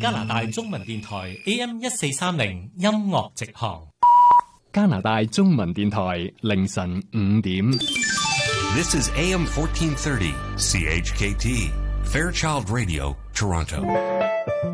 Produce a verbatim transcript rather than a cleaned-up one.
加拿大中文電台 A M 一四三零音樂直航。 加拿大中文電台凌晨五點。 This is A M fourteen thirty C H K T Fairchild Radio Toronto。